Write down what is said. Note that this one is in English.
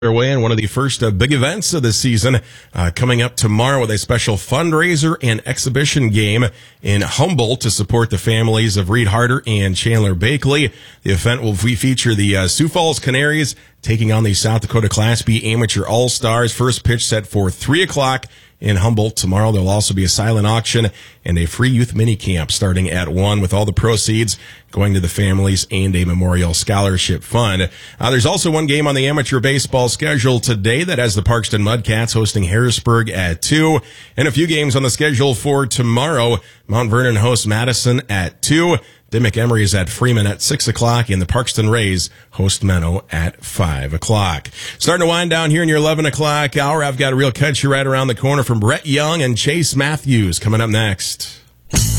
Away in one of the first big events of the season coming up tomorrow with a special fundraiser and exhibition game in Humboldt to support the families of Reed Harder and Chandler Bakley. The event will feature the Sioux Falls Canaries taking on the South Dakota Class B Amateur All-Stars. First pitch set for 3 o'clock in Humboldt tomorrow. There'll also be a silent auction and a free youth mini camp starting at 1 with all the proceeds going to the families and a memorial scholarship fund. There's also one game on the amateur baseball schedule today that has the Parkston Mudcats hosting Harrisburg at 2, and a few games on the schedule for tomorrow. Mount Vernon hosts Madison at 2. Dimmick Emery is at Freeman at 6 o'clock, and the Parkston Rays host Menno at 5 o'clock. Starting to wind down here in your 11 o'clock hour. I've got a real country right around the corner from Brett Young and Chase Matthews coming up next.